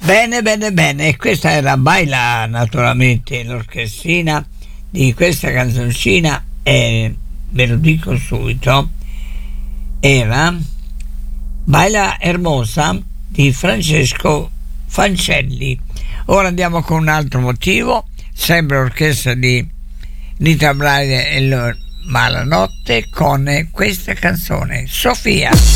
Bene, bene, bene, questa era Baila, naturalmente l'orchestrina di questa canzoncina, e ve lo dico subito, era Baila Hermosa di Francesco Fancelli. Ora andiamo con un altro motivo, sempre orchestra di Nita Braille e Malanotte, con questa canzone, Sofia.